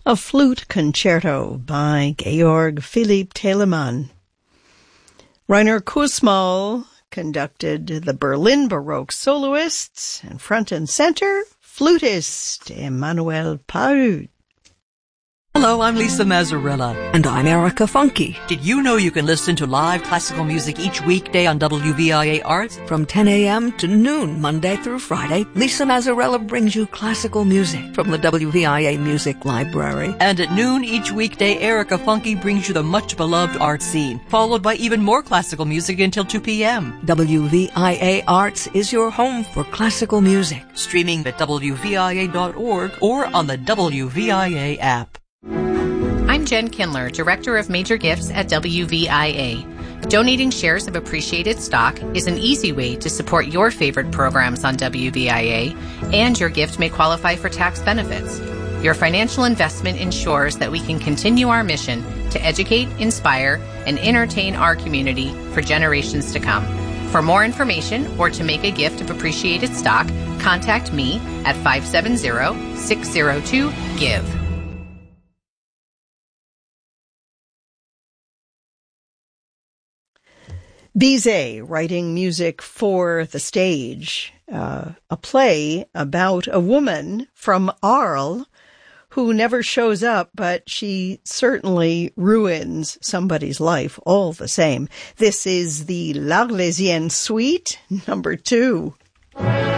a flute concerto by Georg Philipp Telemann. Rainer Kussmaul conducted the Berlin Baroque soloists, and front and center, flutist Emmanuel Pahud. Hello, I'm Lisa Mazzarella. And I'm Erica Funke. Did you know you can listen to live classical music each weekday on WVIA Arts? From 10 a.m. to noon, Monday through Friday, Lisa Mazzarella brings you classical music from the WVIA Music Library. And at noon each weekday, Erica Funke brings you the much-beloved art scene, followed by even more classical music until 2 p.m. WVIA Arts is your home for classical music. Streaming at WVIA.org or on the WVIA app. I'm Jen Kindler, Director of Major Gifts at WVIA. Donating shares of appreciated stock is an easy way to support your favorite programs on WVIA, and your gift may qualify for tax benefits. Your financial investment ensures that we can continue our mission to educate, inspire, and entertain our community for generations to come. For more information or to make a gift of appreciated stock, contact me at 570-602-GIVE. Bizet writing music for the stage, a play about a woman from Arles who never shows up, but she certainly ruins somebody's life all the same. This is the L'Arlésienne Suite, number 2.